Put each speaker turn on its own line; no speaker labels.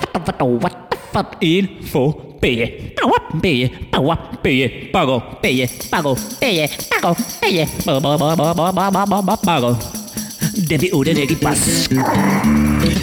what the fuck info peye pago Devi ude degi pas